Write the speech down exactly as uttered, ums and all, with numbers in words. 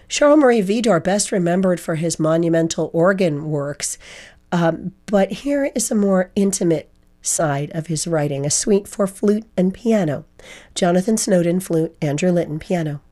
Charles-Marie Widor, best remembered for his monumental organ works, um, but here is a more intimate side of his writing, a suite for flute and piano. Jonathan Snowden, flute, Andrew Litton, piano.